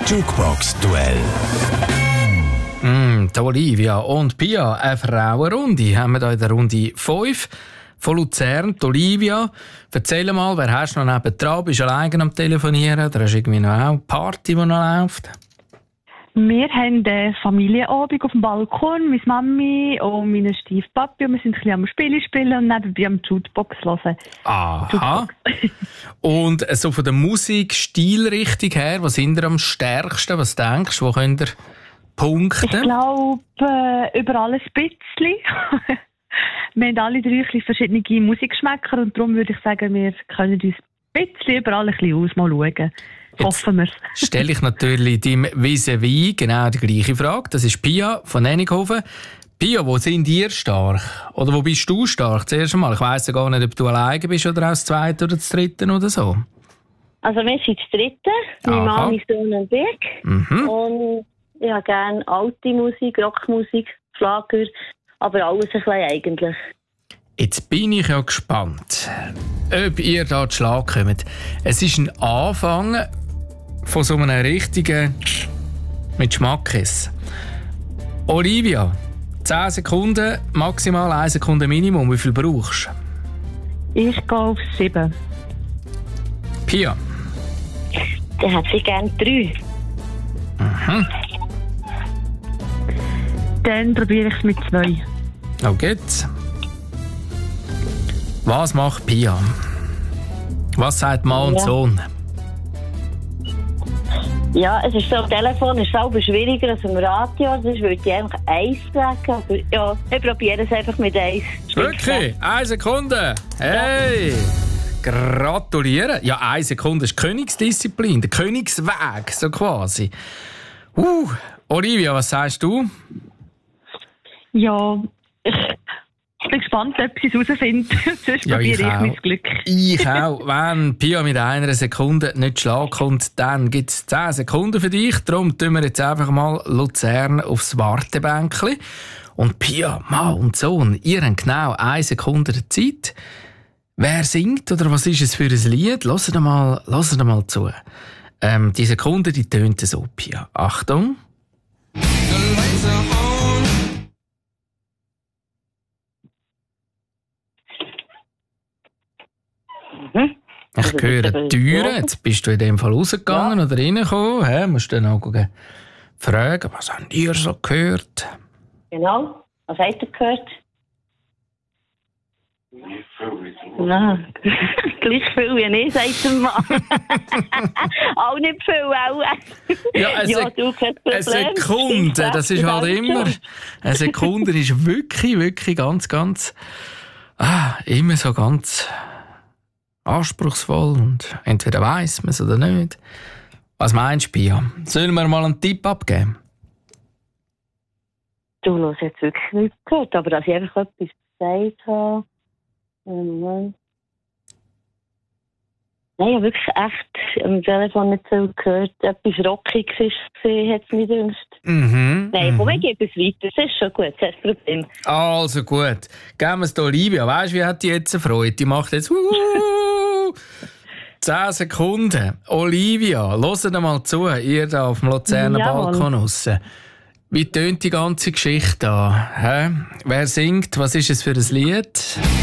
Jukebox-Duell. Die Olivia und Pia, eine Frauenrunde, haben wir hier in der Runde 5 von Luzern. Die Olivia, erzähl mal, wer hast du noch nebendran? Bist du alleine am Telefonieren oder hast du irgendwie noch eine Party, die noch läuft? Wir haben einen Familienabend auf dem Balkon, meine Mami und meine Stiefpapi. Und wir sind ein bisschen am Spielen und nebenbei am Jukebox hören. Aha. Und so von der Musikstilrichtung her, was sind ihr am stärksten? Was denkst du, wo könnt ihr punkten? Ich glaube, überall ein bisschen. Wir haben alle drei ein bisschen verschiedene Musikgeschmäcker und darum würde ich sagen, wir können uns ein bisschen überall ein bisschen aus. Mal schauen. Hoffen wir es. Stelle ich natürlich deinem Vis-à-vis genau die gleiche Frage. Das ist Pia von Ennighofen. Pia, wo sind ihr stark? Oder wo bist du stark? Zuerst einmal. Ich weiss ja gar nicht, ob du alleine bist oder als Zweite oder als Dritte oder so. Also wir sind das Dritte. Meine Mann, mein Sohn und ich. Mhm. Und ich habe gerne alte Musik, Rockmusik, Schlager, aber alles ein bisschen eigentlich. Jetzt bin ich ja gespannt, ob ihr da zu Schlag kommt. Es ist ein Anfang von so einem richtigen mit Schmackes. Olivia, 10 Sekunden, maximal 1 Sekunde Minimum. Wie viel brauchst du? Ich gehe auf 7. Pia? Dann hätte ich gerne 3. Mhm. Dann probiere ich es mit 2. Auf geht's. Was macht Pia? Was sagt Mann und Sohn? Ja, es ist so, am Telefon ist es selber schwieriger als im Radio. Sonst würde ich einfach 1 sagen. Aber ja, ich probiere es einfach mit 1. Wirklich? 1 Sekunde? Hey! Gratulieren! Ja, 1 Sekunde ist Königsdisziplin, der Königsweg, so quasi. Olivia, was sagst du? Ja, ich bin gespannt, ob sie es herausfinden. Sonst probiere ich mein Glück. Ich auch. Wenn Pia mit 1 Sekunde nicht Schlag kommt, dann gibt es 10 Sekunden für dich. Darum tun wir jetzt einfach mal Luzern aufs Wartebänkchen. Und Pia, Mann und Sohn, ihr habt genau 1 Sekunde Zeit. Wer singt oder was ist es für ein Lied? Hört mal zu. Die Sekunde, die tönt so, Pia. Achtung. Ich höre Türen. Jetzt bist du in dem Fall rausgegangen oder reingekommen. Musst du dann auch fragen, was habt ihr so gehört? Genau. Was habt ihr gehört? Nein, gleich viel wie ich, sagt der Mann. Auch nicht viel, auch. Ja, eine Sekunde, das ist halt immer... Eine Sekunde ist wirklich, wirklich ganz, ganz... immer so ganz anspruchsvoll und entweder weiss man es oder nicht. Was meinst du, Pia? Sollen wir mal einen Tipp abgeben? Du hast jetzt wirklich nichts gehört, aber dass ich einfach etwas gesagt habe... Nein, ich habe wirklich echt am Telefon nicht so gehört. Etwas Rockiges war, hat es mir gedacht. Nein, komm, ich gebe es weiter. Das ist schon gut, das ist das Problem. Also gut. Geben wir es Olivia. Weißt du, wie hat die jetzt eine Freude? Die macht jetzt 10 Sekunden. Olivia, hört mal zu, ihr da auf dem Luzerner Balkon raus. Wie tönt die ganze Geschichte an? Wer singt? Was ist es für ein Lied?